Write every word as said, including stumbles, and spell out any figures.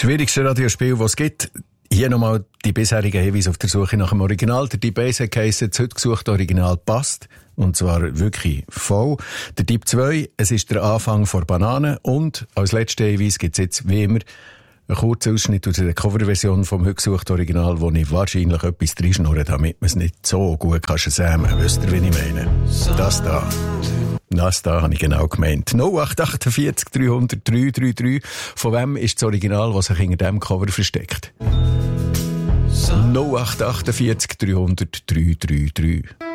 schwierigste Radiospiel, das es gibt. Hier nochmal die bisherigen Hinweise auf der Suche nach dem Original. Der Deep Base heisst jetzt heute gesucht, Original passt. Und zwar wirklich voll. Der Deep zwei, es ist der Anfang von Banane. Und als letzter Hinweis gibt es jetzt, wie immer, einen kurzen Ausschnitt aus der Coverversion vom heute gesuchten Original, wo ich wahrscheinlich etwas reinschnurre, damit man es nicht so gut kann schämen. Wisst ihr, wie ich meine? Das da. Das da habe ich genau gemeint. null acht acht vier drei null null drei drei drei. Von wem ist das Original, was sich hinter diesem Cover versteckt? null acht acht vier drei null null drei drei drei.